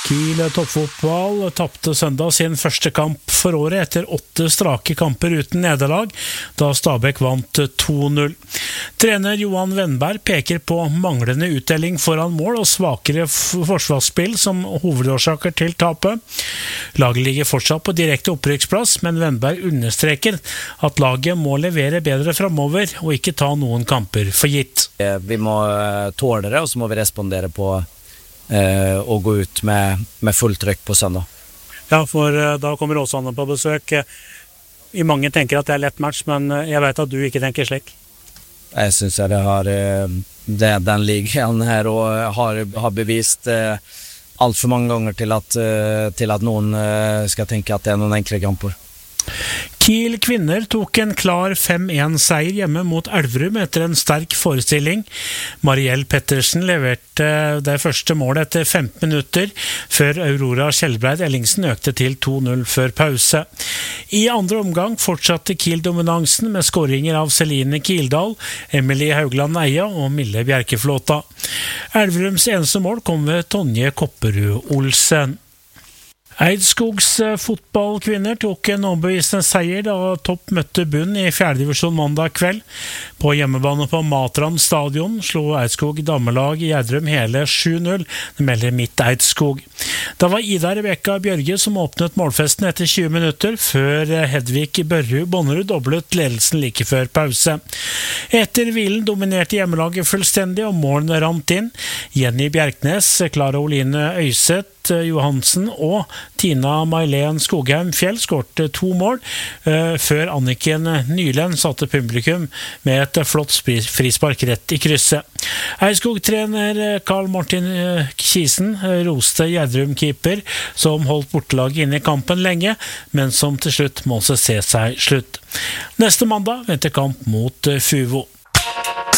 Kiel toppfotball tappte søndag sin første kamp for året etter 8 strake kamper uten nederlag, da Stabæk vant 2-0. Trener Johan Wennberg peker på manglende utdeling foran mål og svakere forsvarsspill som hovedårsaker til tapet. Laget ligger fortsatt på direkte opprykksplass, men Wennberg understreker at laget må levere bedre fremover og ikke ta noen kamper for gitt. Vi må tåle det, og så må vi respondere på å gå ut med fullt trykk på søndag. Ja, for da kommer Åsane på besøk. Mange tenker at det lett match, men jeg vet at du ikke tenker slik. Jeg synes det den ligaen her og har bevist alt for mange ganger til at noen skal tenke at det noen enkle kamper. Kiel kvinner tok en klar 5-1-seier hjemme mot Elverum etter en sterk forestilling. Marielle Pettersen leverte det første målet etter 15 minutter, før Aurora Kjellbreid Ellingsen økte til 2-0 før pause. I andre omgang fortsatte Kiel-dominansen med skåringer av Celine Kildal, Emilie Haugland Eia og Mille Bjerkeflåta. Elverums eneste mål kom ved Tonje Kopperud Olsen. Eidskogs fotballkvinner tok en overbevisende seier da Topp møtte bunn i 4. divisjon mandag kveld. På hjemmebane på Matran stadion slo Eidskog damelag i Gjerdrum hele 7-0, det melder Midt Eidskog. Da var Ida Rebekka Bjørge som åpnet målfesten etter 20 minutter, før Hedvig Børrud Bonnerud doblet ledelsen like før pause. Etter hvilen dominerte hjemmelaget fullstendig, og målene rant inn. Jenny Bjerknes, Klara Oline Øyseth Johansen og Tina Mailen Skogheim Fjell skårte 2 mål, før Anniken Nylen satte publikum med et flott frispark rett i krysset. Eidskog-trener Karl Martin Kisen roste Gjerdrum-keeper som holdt bortelaget inne i kampen lenge, men som til slutt måtte se seg slutt. Neste mandag venter kamp mot Fuvo.